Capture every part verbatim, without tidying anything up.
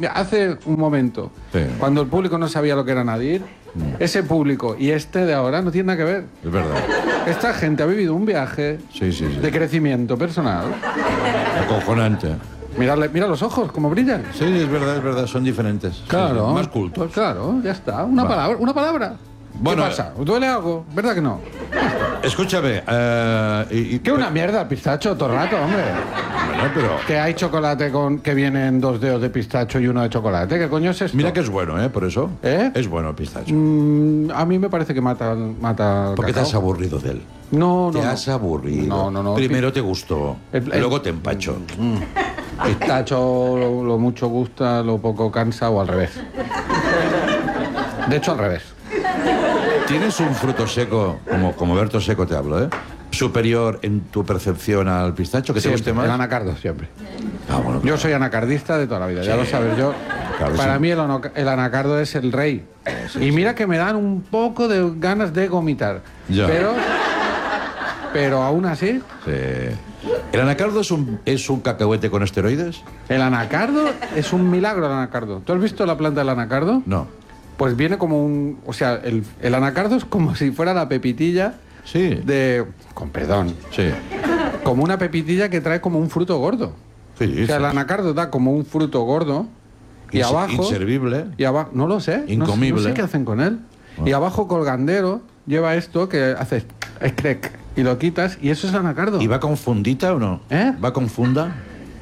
mira, hace un momento, Sí. cuando el público no sabía lo que era Nadir, ese público y este de ahora no tiene nada que ver. Es verdad. Esta gente ha vivido un viaje Sí, sí, sí. de crecimiento personal. Acojonante. Mirarle, mira los ojos, cómo brillan. Sí, es verdad, es verdad, son diferentes. Sí, Claro. sí, más cultos. Claro, ya está. Una Va. palabra, una palabra. Bueno, ¿Qué pasa? ¿Duele algo? ¿Verdad que no? Escúchame, eh, y, y- ¿Qué una mierda el pistacho todo el rato, hombre? Bueno, pero... Que hay chocolate con que vienen dos dedos de pistacho y uno de chocolate. ¿Qué coño es esto? Mira que es bueno, ¿eh? Por eso. ¿Eh? Es bueno el pistacho. Mm, a mí me parece que mata, mata el ¿Por qué te cacao. has aburrido de él? No, no. Te no. has aburrido. No, no, no. Primero te gustó, El- el- luego te empacho. Pistacho lo, lo mucho gusta, lo poco cansa o al revés. De hecho, al revés. ¿Tienes un fruto seco, como, como Berto Seco te hablo, ¿eh? superior en tu percepción al pistacho, que te guste Siempre, más? el anacardo, siempre. Ah, bueno, Yo soy anacardista de toda la vida, ya Sí. lo sabes yo. Claro, Para sí. mí el, ono- el anacardo es el rey. Y mira que me dan un poco de ganas de vomitar. Ya. Pero, pero aún así, Sí. ¿El anacardo es un, es un cacahuete con esteroides? el anacardo es un milagro el anacardo. ¿Tú has visto la planta del anacardo? No. Pues viene como un... O sea, el, el anacardo es como si fuera la pepitilla Sí. de... Con perdón. Sí. Como una pepitilla que trae como un fruto gordo. Sí, O sea, el sí. anacardo da como un fruto gordo y Inse- abajo... Inservible. Y abajo... No lo sé. no sé- Incomible. No sé qué hacen con él. Ah. Y abajo colgandero lleva esto que haces... Escrec. Y lo quitas y eso es anacardo. ¿Y va con fundita o no? ¿Eh? ¿Va con funda?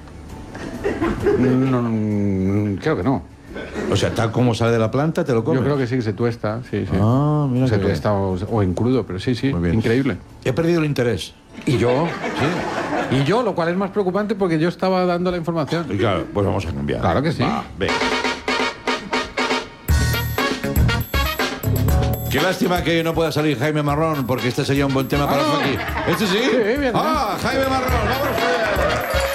No, no, creo que no. O sea, tal como sale de la planta, te lo comes. Yo creo que sí, que se tuesta. Sí, sí. Ah, mira se qué bien. tuesta o, o en crudo, pero sí, sí. Muy bien. Increíble. He perdido el interés. Y yo... Sí. Y yo, lo cual es más preocupante porque yo estaba dando la información. Y claro, pues vamos a cambiar. Claro que sí. Va, venga. Qué lástima que no pueda salir Jaime Marrón, porque este sería un buen tema para Ah. Faki. ¿Este sí? Sí, bien, Ah, Jaime Marrón, vamos a ver.